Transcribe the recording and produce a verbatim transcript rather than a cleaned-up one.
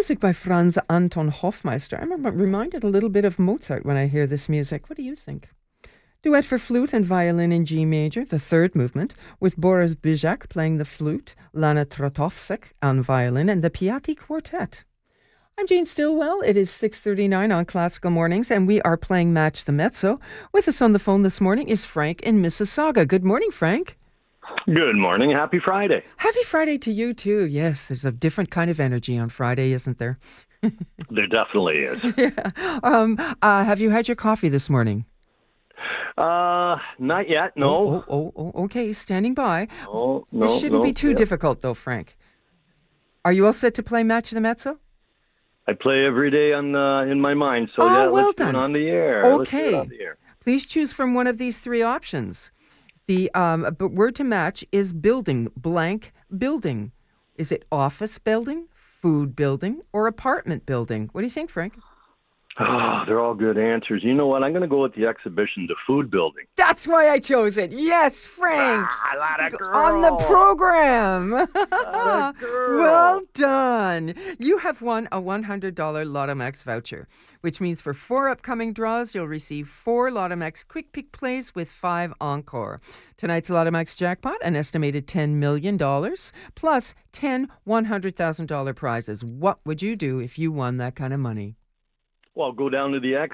music by Franz Anton Hofmeister. I'm reminded a little bit of Mozart when I hear this music. What do you think? Duet for flute and violin in G major, the third movement, with Boris Bijak playing the flute, Lana Trotovsek on violin, and the Piatti Quartet. I'm Jane Stillwell. It is six thirty-nine on Classical Mornings, and we are playing Match the Mezzo. With us on the phone this morning is Frank in Mississauga. Good morning, Frank. Good morning. Happy Friday. Happy Friday to you, too. Yes, there's a different kind of energy on Friday, isn't there? There definitely is. Yeah. Um, uh, have you had your coffee this morning? Uh, not yet, no. Oh, oh, oh, oh okay, standing by. Oh, no, This shouldn't no, be too yeah. difficult, though, Frank. Are you all set to play Match the Mezzo? I play every day on uh, in my mind, so oh, yeah, well let's done. do it on the air. Okay. Let's do it on the air. Please choose from one of these three options. The um, b- word to match is building, blank building. Is it office building, food building, or apartment building? What do you think, Frank? Oh, they're all good answers. You know what? I'm going to go with the exhibition, the food building. That's why I chose it. Yes, Frank. Ah, a lot of girl. On the program. Lot of girl. Well done. You have won a one hundred dollars Lottomax voucher, which means for four upcoming draws, you'll receive four Lottomax Quick Pick plays with five Encore. Tonight's Lottomax jackpot, an estimated ten million dollars, plus ten one hundred thousand dollars prizes. What would you do if you won that kind of money? Well, go down to the